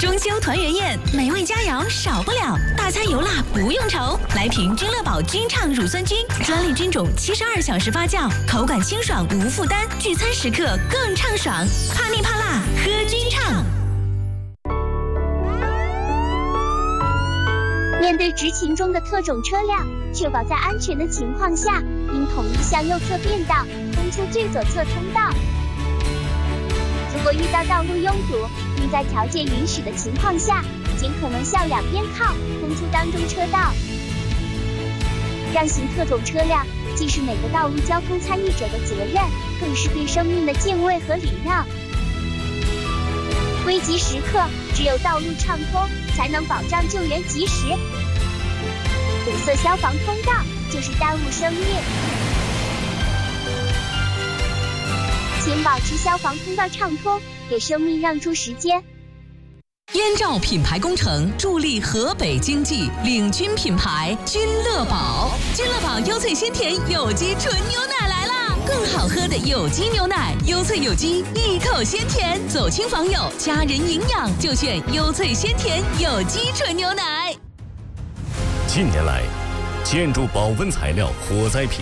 中秋团圆宴，美味佳肴少不了，大餐油辣不用愁。来瓶君乐宝君畅乳酸菌，专利菌种，72小时发酵，口感清爽无负担，聚餐时刻更畅爽。怕腻怕辣，喝君畅。 面对执勤中的特种车辆，确保在安全的情况下，应统一向右侧变道，通出最左侧通道。如果遇到道路拥堵，应在条件允许的情况下，尽可能向两边靠，通出当中车道。让行特种车辆既是每个道路交通参与者的责任，更是对生命的敬畏和礼让。危急时刻，只有道路畅通，才能保障救援及时。堵塞消防通道，就是耽误生命。请保持消防通道畅通，给生命让出时间。 燕赵品牌工程助力河北经济，领军品牌君乐宝。君乐宝优萃鲜甜有机纯牛奶来啦！更好喝的有机牛奶，优萃有机，一口鲜甜。走亲访友，家人营养，就选优萃鲜甜有机纯牛奶。 近年来，建筑保温材料火灾频